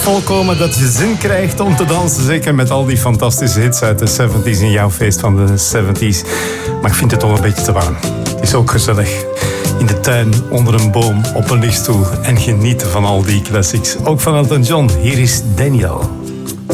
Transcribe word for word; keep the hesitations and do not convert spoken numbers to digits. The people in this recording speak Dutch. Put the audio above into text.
Volkomen dat je zin krijgt om te dansen. Zeker met al die fantastische hits uit de zeventies in jouw feest van de zeventies. Maar ik vind het toch een beetje te warm. Het is ook gezellig. In de tuin, onder een boom, op een lichtstoel. En genieten van al die classics. Ook van Elton John. Hier is Daniel.